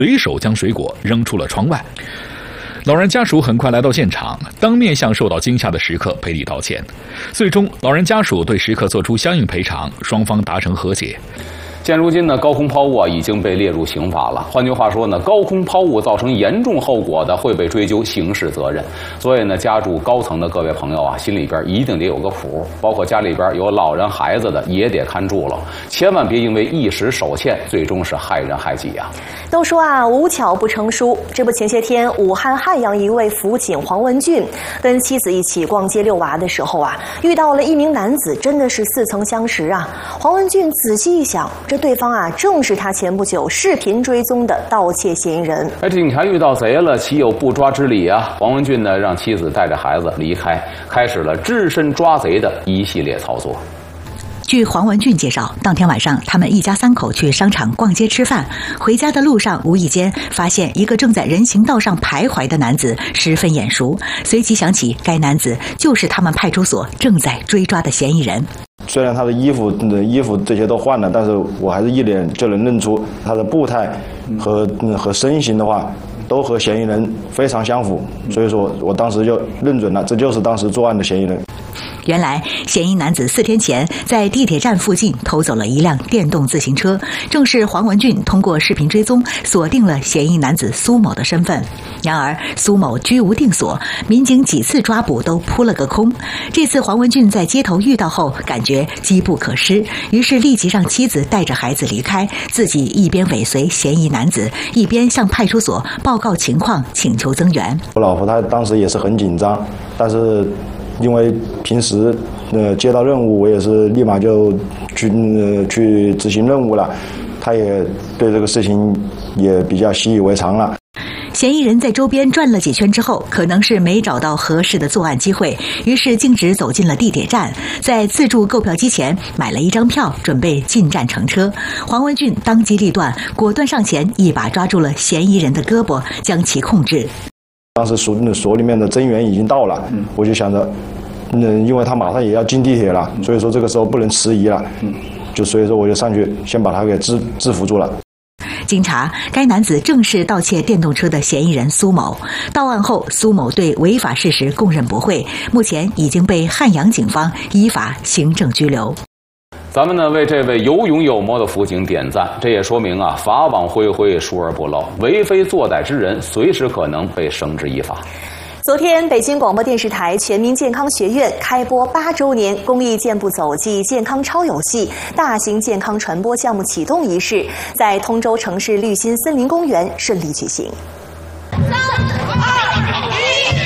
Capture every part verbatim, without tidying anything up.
随手将水果扔出了窗外。老人家属很快来到现场，当面向受到惊吓的食客赔礼道歉。最终，老人家属对食客作出相应赔偿，双方达成和解。 现如今呢，高空抛物啊已经被列入刑法了。换句话说呢，高空抛物造成严重后果的会被追究刑事责任。所以呢，家住高层的各位朋友啊，心里边一定得有个谱，包括家里边有老人孩子的也得看住了，千万别因为一时手欠，最终是害人害己啊。 都说啊，无巧不成书。这不，前些天武汉汉阳一位辅警黄文俊跟妻子一起逛街遛娃的时候啊，遇到了一名男子，真的是似曾相识啊。黄文俊仔细一想，这对方啊，正是他前不久视频追踪的盗窃嫌疑人。 哎，警察遇到贼了，岂有不抓之理啊？黄文俊呢，让妻子带着孩子离开，开始了只身抓贼的一系列操作。 据黄文俊介绍，当天晚上他们一家三口去商场逛街吃饭，回家的路上无意间发现一个正在人行道上徘徊的男子，十分眼熟，随即想起该男子就是他们派出所正在追抓的嫌疑人。 虽然他的衣服、衣服这些都换了，但是我还是一眼就能认出他的步态和和身形的话，都和嫌疑人非常相符，所以说我当时就认准了，这就是当时作案的嫌疑人。 原来，嫌疑男子四天前在地铁站附近偷走了一辆电动自行车，正是黄文俊通过视频追踪锁定了嫌疑男子苏某的身份。然而，苏某居无定所，民警几次抓捕都扑了个空。这次黄文俊在街头遇到后，感觉机不可失，于是立即让妻子带着孩子离开，自己一边尾随嫌疑男子，一边向派出所报告情况，请求增援。 我老婆她当时也是很紧张，但是因为平时呃接到任务，我也是立马就去呃去执行任务了，她也对这个事情也比较习以为常了。 嫌疑人在周边转了几圈之后，可能是没找到合适的作案机会，于是径直走进了地铁站，在自助购票机前买了一张票，准备进站乘车。黄文俊当机立断，果断上前，一把抓住了嫌疑人的胳膊，将其控制。 当时所所里面的增援已经到了，嗯、我就想着，嗯，因为他马上也要进地铁了，所以说这个时候不能迟疑了，嗯、就所以说我就上去先把他给制制服住了。 经查，该男子正是盗窃电动车的嫌疑人苏某。到案后，苏某对违法事实供认不讳，目前已经被汉阳警方依法行政拘留。 咱们呢为这位有勇有谋的辅警点赞，这也说明啊，法网恢恢，疏而不漏，为非作歹之人随时可能被绳之以法。 昨天，北京广播电视台全民健康学院开播八周年公益健步走暨健康超游戏大型健康传播项目启动仪式，在通州城市绿心森林公园顺利举行。三二一。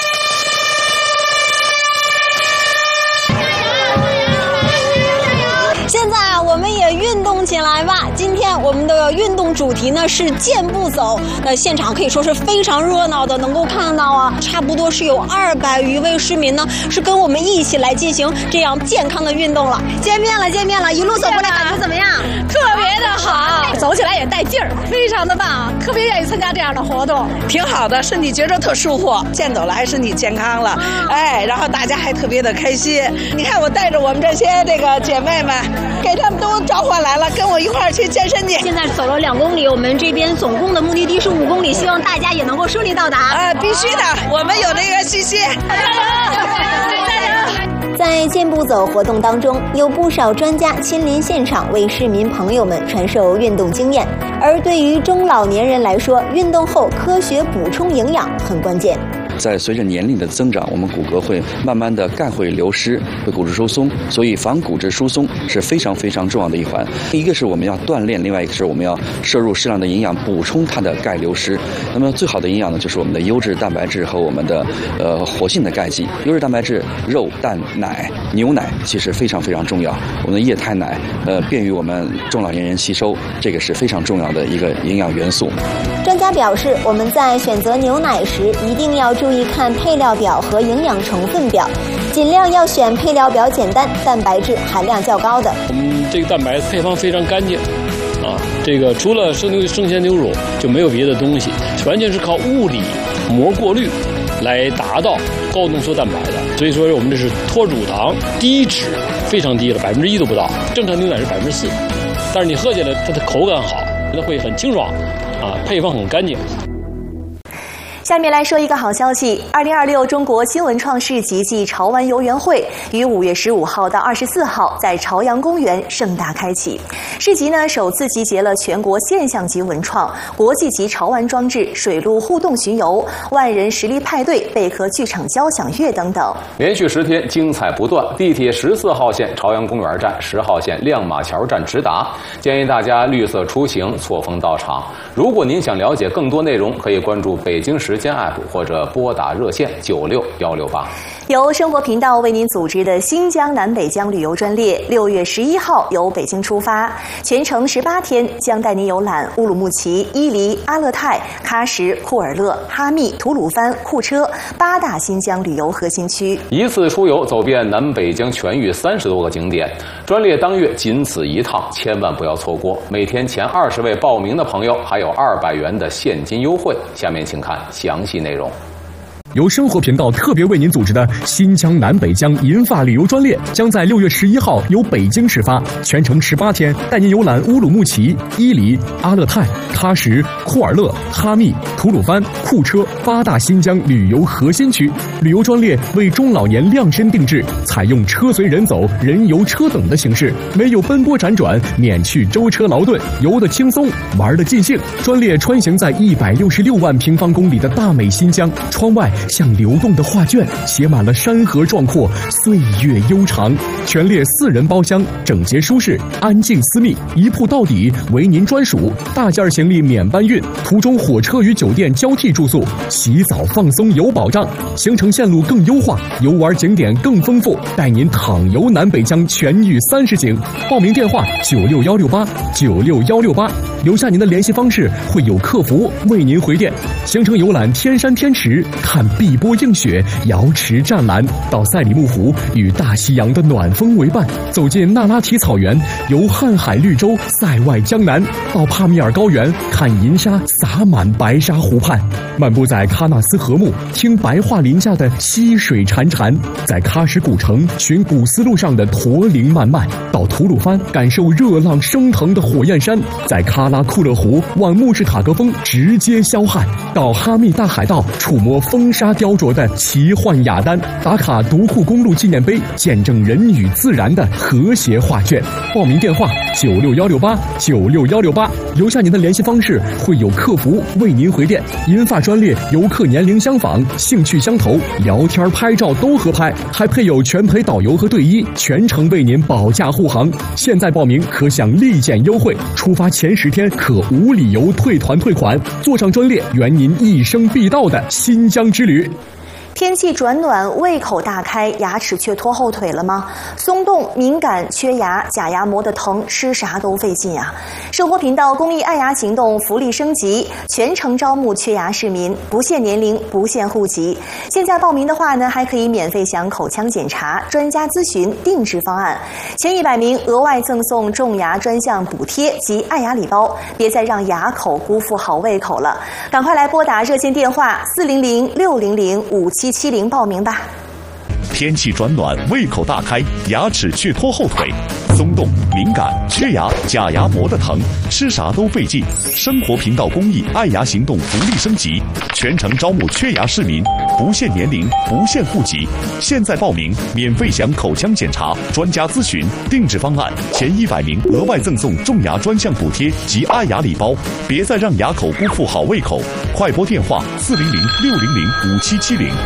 现在啊，我们也运动起来吧！今天我们的运动主题呢是健步走，那现场可以说是非常热闹的，能够看到啊，差不多是有二百余位市民呢是跟我们一起来进行这样健康的运动了。见面了，见面了，一路走过来感觉怎么样？ 特别的好，走起来也带劲儿，非常的棒，特别愿意参加这样的活动， 挺好的，身体觉着特舒服，健走了还身体健康了，哎，然后大家还特别的开心。你看我带着我们这些这个姐妹们。给他们都召唤来了，跟我一块儿去健身去。 现在走了两公里，我们这边总共的目的地是五公里，希望大家也能够顺利到达。 啊，必须的，我们有这个信心。加油！ 加油！在健步走活动当中，有不少专家亲临现场，为市民朋友们传授运动经验。而对于中老年人来说，运动后科学补充营养很关键。 在随着年龄的增长，我们骨骼会慢慢的钙会流失，会骨质疏松，所以防骨质疏松是非常非常重要的一环。一个是我们要锻炼，另外一个是我们要摄入适量的营养，补充它的钙流失。那么最好的营养呢，就是我们的优质蛋白质和我们的呃活性的钙剂。优质蛋白质，肉、蛋、奶、牛奶其实非常非常重要。我们的液态奶，呃，便于我们中老年人吸收，这个是非常重要的一个营养元素。 专家表示，我们在选择牛奶时一定要注意看配料表和营养成分表，尽量要选配料表简单、蛋白质含量较高的。 我们这个蛋白配方非常干净，啊，这个除了生牛生鲜牛乳就没有别的东西，完全是靠物理膜过滤来达到高浓缩蛋白的。所以说我们这是脱乳糖低脂，非常低了，百分之一都不到。正常牛奶是百分之四，但是你喝起来它的口感好，它会很清爽。 啊，配方很干净。 下面来说一个好消息，二零二六中国新文创市集暨潮玩游园会于五月十五号到二十四号在朝阳公园盛大开启。市集呢首次集结了全国现象级文创、国际级潮玩装置、水陆互动巡游、万人实力派对、贝壳剧场交响乐等等。 连续十天精彩不断，地铁十四号线朝阳公园站、十号线亮马桥站直达，建议大家绿色出行，错峰到场。如果您想了解更多内容，可以关注北京时间 App 或者拨打热线九六幺六八。 由生活频道为您组织的新疆南北疆旅游专列，六月十一号由北京出发，全程十八天，将带您游览乌鲁木齐、伊犁、阿勒泰、喀什、库尔勒、哈密、吐鲁番、库车八大新疆旅游核心区， 一次出游走遍南北疆全域三十多个景点。专列当月仅此一趟，千万不要错过。每天前二十位报名的朋友还有二百元的现金优惠。下面请看详细内容。 由生活频道特别为您组织的新疆南北疆银发旅游专列，将在六月十一号由北京始发，全程十八天，带您游览乌鲁木齐、伊犁、阿勒泰、喀什、库尔勒、哈密、吐鲁番、库车八大新疆旅游核心区。旅游专列为中老年量身定制，采用车随人走、人游车等的形式，没有奔波辗转，免去舟车劳顿，游得轻松，玩得尽兴。专列穿行在一百六十六万平方公里的大美新疆，窗外像流动的画卷，写满了山河壮阔，岁月悠长。全列四人包厢，整洁舒适，安静私密，一铺到底，为您专属。大件行李免搬运，途中火车与酒店交替住宿，洗澡放松有保障。行程线路更优化，游玩景点更丰富，带您淌游南北疆全域三十景。报名电话九六幺六八九六幺六八，留下您的联系方式，会有客服为您回电。行程游览天山天池，看碧波映雪，瑶池湛蓝，到赛里木湖与大西洋的暖风为伴，走进那拉提草原，游瀚海绿洲，塞外江南，到帕米尔高原，看银沙洒满白沙湖畔，漫步在喀纳斯河木，听白桦林下的溪水潺潺，在喀什古城寻古丝路上的驼铃漫漫，到吐鲁番感受热浪升腾的火焰山，在喀拉库勒湖望穆士塔格峰直接霄汉，到哈密大海盗触摸风沙雕琢的奇幻雅丹，打卡独库公路纪念碑，见证人与自然的和谐画卷。报名电话九六幺六八九六幺六八，留下您的联系方式，会有客服为您回电。银发专列游客年龄相仿，兴趣相投，聊天拍照都合拍，还配有全陪导游和队医，全程为您保驾护航。现在报名可享立减优惠，出发前十天可无理由退团退款。坐上专列，圆您一生必到的新疆之旅。 天气转暖，胃口大开，牙齿却拖后腿了吗？松动、敏感、缺牙，假牙磨得疼，吃啥都费劲啊！生活频道公益爱牙行动福利升级，全程招募缺牙市民，不限年龄，不限户籍。现在报名的话呢，还可以免费享口腔检查、专家咨询、定制方案，前一百名额外赠送种牙专项补贴及爱牙礼包。别再让牙口辜负好胃口了，赶快来拨打热线电话四零零六零零五七七零报名吧。 天气转暖，胃口大开，牙齿却拖后腿，松动、敏感、缺牙，假牙磨得疼，吃啥都费劲。生活频道公益爱牙行动福利升级，全程招募缺牙市民，不限年龄，不限户籍。现在报名，免费享口腔检查、专家咨询、定制方案，前一百名额外赠送种牙专项补贴及爱牙礼包。别再让牙口辜负好胃口，快拨电话四零零六零零五七七零。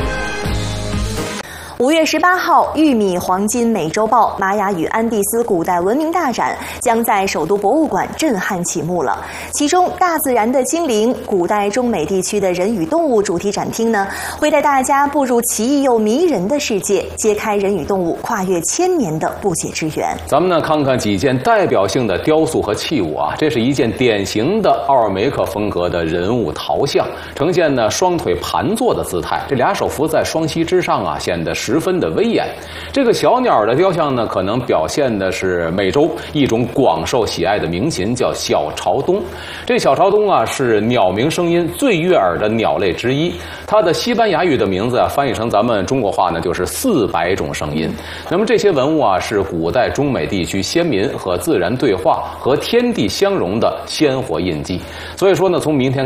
五月十八号，玉米黄金美洲豹玛雅与安第斯古代文明大展将在首都博物馆震撼启幕了。其中，大自然的精灵、古代中美地区的人与动物主题展厅呢，会带大家步入奇异又迷人的世界，揭开人与动物跨越千年的不解之缘。 咱们呢，看看几件代表性的雕塑和器物啊。这是一件典型的奥尔梅克风格的人物陶像，呈现呢双腿盘坐的姿态，这俩手扶在双膝之上啊，显得十分的威严。这个小鸟的雕像呢，可能表现的是美洲一种广受喜爱的鸣禽，叫小朝东。这小朝东啊，是鸟鸣声音最悦耳的鸟类之一。它的西班牙语的名字啊，翻译成咱们中国话呢，就是四百种声音。那么这些文物啊，是古代中美地区先民和自然对话、和天地相融的鲜活印记。所以说呢，从明天